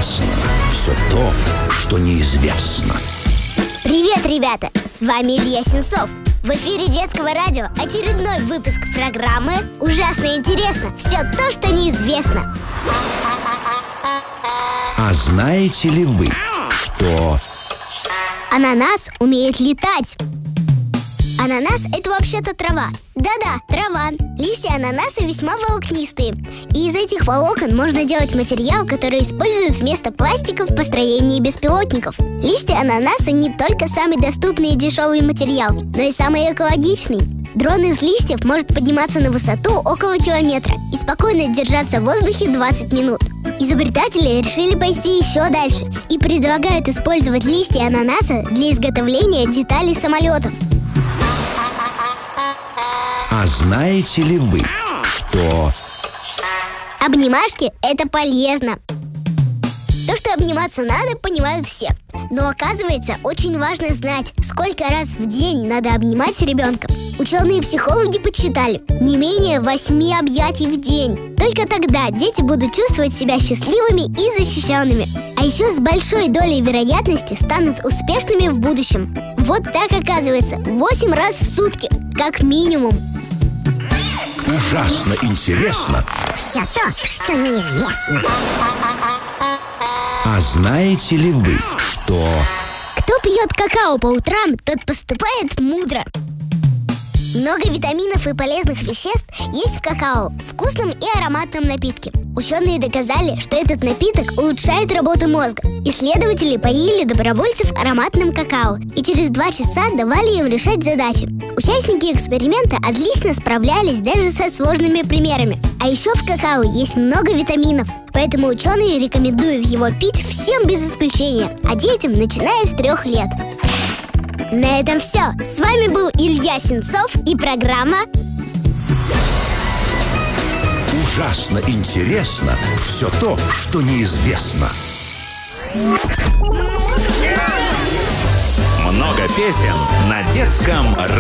ужасно. Все то, что неизвестно. Привет, ребята! С вами Илья Сенцов. В эфире детского радио очередной выпуск программы «Ужасно интересно. Все то, что неизвестно». А знаете ли вы, что... Ананас умеет летать. Ананас – это вообще-то трава. Да-да, трава. Листья ананаса весьма волокнистые. И из этих волокон можно делать материал, который используют вместо пластика в построении беспилотников. Листья ананаса не только самый доступный и дешевый материал, но и самый экологичный. Дрон из листьев может подниматься на высоту около километра и спокойно держаться в воздухе 20 минут. Изобретатели решили пойти еще дальше и предлагают использовать листья ананаса для изготовления деталей самолетов. А знаете ли вы, что... Обнимашки – это полезно. То, что обниматься надо, понимают все. Но оказывается, очень важно знать, сколько раз в день надо обнимать ребенка. Ученые-психологи подсчитали: не менее 8 объятий в день. Только тогда дети будут чувствовать себя счастливыми и защищенными. А еще с большой долей вероятности станут успешными в будущем. Вот так оказывается, 8 раз в сутки, как минимум. Ужасно интересно. Все то, что неизвестно. А знаете ли вы, что... Кто пьет какао по утрам, тот поступает мудро. Много витаминов и полезных веществ есть в какао, вкусном и ароматном напитке. Ученые доказали, что этот напиток улучшает работу мозга. Исследователи поили добровольцев ароматным какао и через 2 часа давали им решать задачи. Участники эксперимента отлично справлялись даже со сложными примерами. А еще в какао есть много витаминов, поэтому ученые рекомендуют его пить всем без исключения, а детям начиная с 3 лет. На этом все. С вами был Илья Сенцов и программа Ужасно интересно. Все то, что неизвестно. Много песен на детском